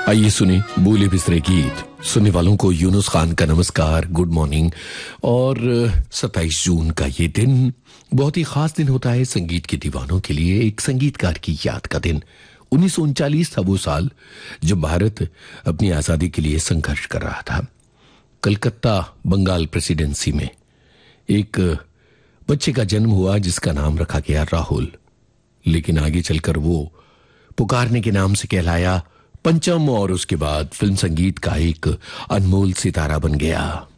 आइए सुने बोले बिसरे गीत। सुनने वालों को यूनुस खान का नमस्कार, गुड मॉर्निंग। और 27 जून का ये दिन बहुत ही खास दिन होता है संगीत के दीवानों के लिए, एक संगीतकार की याद का दिन। 1939 था वो साल जब भारत अपनी आजादी के लिए संघर्ष कर रहा था। कलकत्ता बंगाल प्रेसिडेंसी में एक बच्चे का जन्म हुआ जिसका नाम रखा गया राहुल, लेकिन आगे चलकर वो पुकारने के नाम से कहलाया पंचम और उसके बाद फिल्म संगीत का एक अनमोल सितारा बन गया।